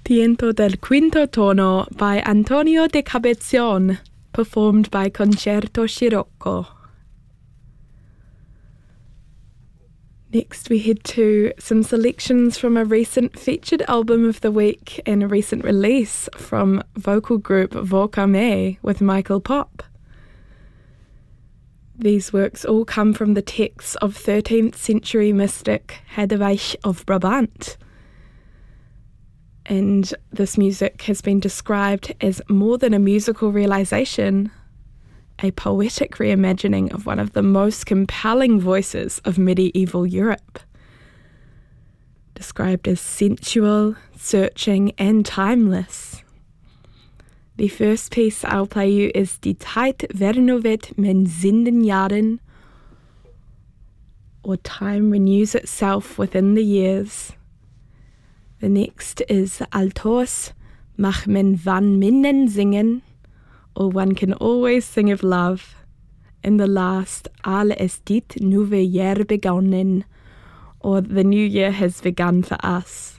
Tiento del Quinto Tono by Antonio de Cabezon, performed by Concerto Scirocco. Next we head to some selections from a recent featured album of the week and a recent release from vocal group Vocame with Michael Pop. These works all come from the texts of 13th century mystic Hadewig of Brabant. And this music has been described as more than a musical realization, a poetic reimagining of one of the most compelling voices of medieval Europe. Described as sensual, searching, and timeless. The first piece I'll play you is Die Tijd vernuwet men Zindenjaren, or Time Renews Itself Within the Years. The next is Altoos mag men van minnen zingen, or One Can Always Sing of Love. And the last, Al is dit nieuwe jaar begonnen, or The New Year Has Begun for Us.